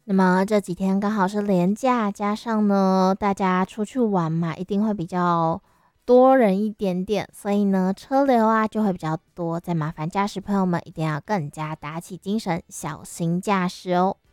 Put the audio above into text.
那么这几天刚好是连假，加上呢大家出去玩嘛，一定会比较多人一点点，所以呢车流啊就会比较多，再麻烦驾驶朋友们一定要更加打起精神，小心驾驶哦。